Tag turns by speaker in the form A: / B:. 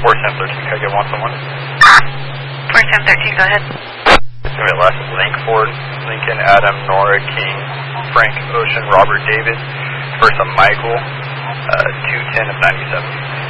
A: 4713, can I get 1-1?
B: 4713, go ahead.
A: It's going to be last Lankford, Lincoln, Adam, Nora, King, Frank, Ocean, Robert, David. First of Michael, 210 of 97.